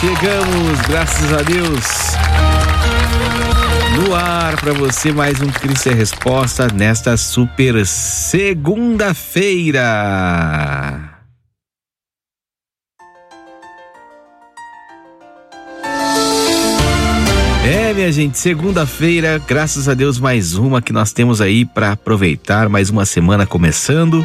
Chegamos, graças a Deus, no ar para você mais um Cristo é Resposta nesta super segunda-feira. Minha gente, segunda-feira, graças a Deus, mais uma que nós temos aí para aproveitar, mais uma semana começando.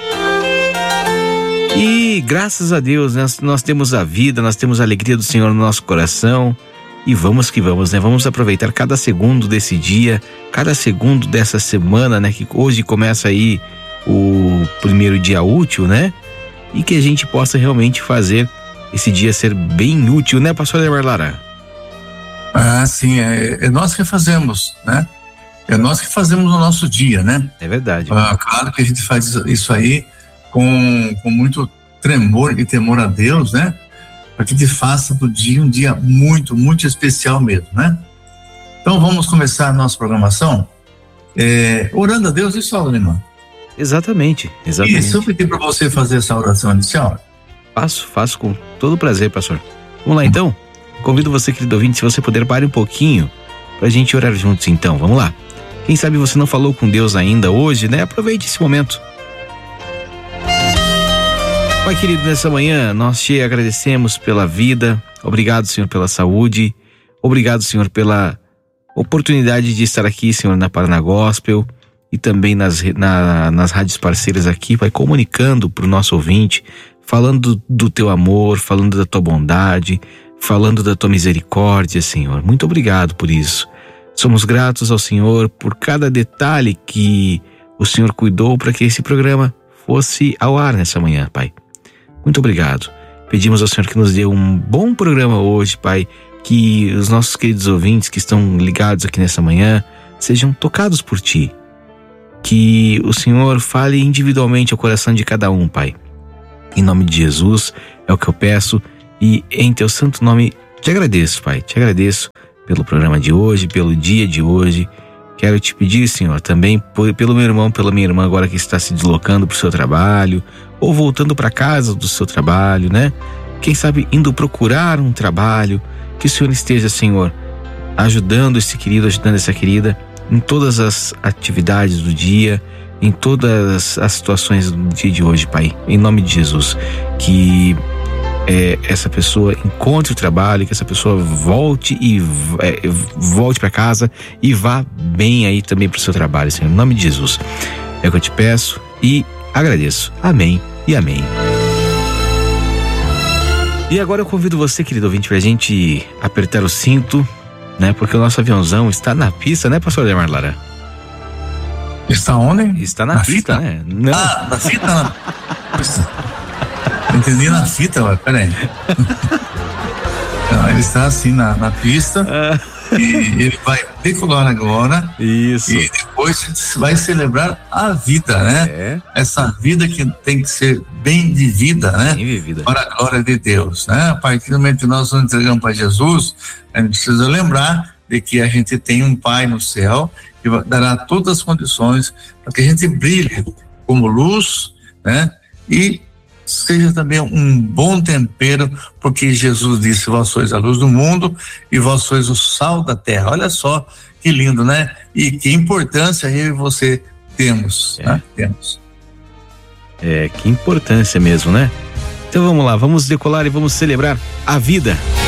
E graças a Deus, nós temos a vida, nós temos a alegria do Senhor no nosso coração. E vamos que vamos, né? Vamos aproveitar cada segundo desse dia, cada segundo dessa semana, né? Que hoje começa aí o primeiro dia útil, né? E que a gente possa realmente fazer esse dia ser bem útil, né, pastor Ademar Lara? Ah, sim, é nós que fazemos, né? É nós que fazemos o nosso dia, né? É verdade. Claro que a gente faz isso aí com muito tremor e temor a Deus, né? Para que a gente faça do dia um dia muito, muito especial mesmo, né? Então vamos começar a nossa programação orando a Deus e só, irmão. Exatamente. E se eu pedir para você fazer essa oração inicial? Faço com todo prazer, pastor. Vamos lá então? Convido você, querido ouvinte, se você puder, pare um pouquinho pra gente orar juntos então, vamos lá. Quem sabe você não falou com Deus ainda hoje, né? Aproveite esse momento. Pai querido, nessa manhã nós te agradecemos pela vida, obrigado, Senhor, pela saúde, obrigado, Senhor, pela oportunidade de estar aqui, Senhor, na Paraná Gospel e também nas rádios parceiras aqui, Pai, comunicando pro nosso ouvinte, falando do teu amor, falando da tua bondade, falando da tua misericórdia, Senhor. Muito obrigado por isso. Somos gratos ao Senhor por cada detalhe que o Senhor cuidou para que esse programa fosse ao ar nessa manhã, Pai. Muito obrigado. Pedimos ao Senhor que nos dê um bom programa hoje, Pai, que os nossos queridos ouvintes que estão ligados aqui nessa manhã sejam tocados por Ti. Que o Senhor fale individualmente ao coração de cada um, Pai. Em nome de Jesus é o que eu peço. E em teu santo nome te agradeço, Pai, te agradeço pelo programa de hoje, pelo dia de hoje. Quero te pedir, Senhor, também pelo meu irmão, pela minha irmã agora que está se deslocando para o seu trabalho ou voltando para casa do seu trabalho, né? Quem sabe indo procurar um trabalho, que o Senhor esteja, Senhor, ajudando esse querido, ajudando essa querida em todas as atividades do dia, em todas as situações do dia de hoje, Pai, em nome de Jesus, que essa pessoa encontre o trabalho, que essa pessoa volte para casa e vá bem aí também para o seu trabalho, Senhor, em nome de Jesus. É o que eu te peço e agradeço. Amém e amém. E agora eu convido você, querido ouvinte, pra gente apertar o cinto, né? Porque o nosso aviãozão está na pista, né, pastor Ademar Lara? Está onde? Está na pista, né? Não. Na fita? Entendi na fita, mas peraí. Então, ele está assim na pista e ele vai decolar agora. Isso. E depois vai celebrar a vida, né? Essa vida que tem que ser bem vivida, né? Bem vivida. Para a glória de Deus, né? A partir do momento que nós nos entregamos para Jesus, a gente precisa lembrar de que a gente tem um Pai no céu que dará todas as condições para que a gente brilhe como luz, né? E seja também um bom tempero, porque Jesus disse: vós sois a luz do mundo e vós sois o sal da terra. Olha só que lindo, né? E que importância eu e você temos, né? Temos. Que importância mesmo, né? Então vamos lá, vamos decolar e vamos celebrar a vida.